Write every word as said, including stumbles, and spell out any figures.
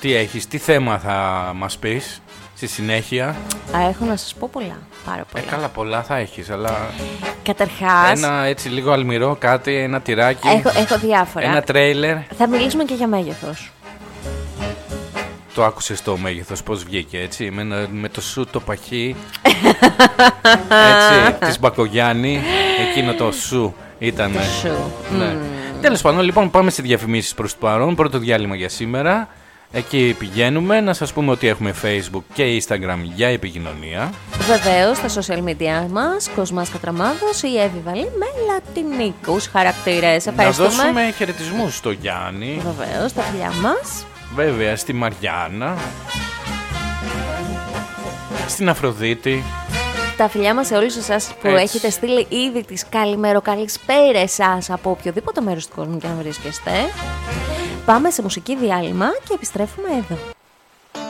Τι έχεις, τι θέμα θα μας πεις στη συνέχεια? Α, έχω να σας πω πολλά, πάρα πολλά. Ε, καλά, πολλά θα έχεις, αλλά... Καταρχάς... Ένα έτσι λίγο αλμυρό, κάτι, ένα τυράκι. Έχω, έχω διάφορα. Ένα τρέιλερ. Θα μιλήσουμε και για μέγεθος. Το άκουσες το μέγεθος, πώς βγήκε, έτσι, με, με το σου το παχύ, έτσι, της Μπακογιάννη, εκείνο το σου ήταν. Το σου. Ναι. Mm. Τέλος πάντων, λοιπόν, πάμε σε διαφημίσεις προς το παρόν, πρώτο διάλειμμα για σήμερα. Εκεί πηγαίνουμε, να σας πούμε ότι έχουμε Facebook και Instagram για επικοινωνία. Βεβαίως, στα social media μας, Κοσμάς Κατραμάδος ή Εύη Βαλή με λατινικούς χαρακτήρες. Ευχαριστούμε. Να δώσουμε χαιρετισμούς στο Γιάννη. Βεβαίως, τα φιλιά μας. Βέβαια, στη Μαριάννα, στην Αφροδίτη. Τα φιλιά μας σε όλους εσάς που Έτσι. έχετε στείλει ήδη τις καλημέρο καλησπέρες σας από οποιοδήποτε μέρος του κόσμου και να βρίσκεστε. Πάμε σε μουσική διάλειμμα και επιστρέφουμε εδώ.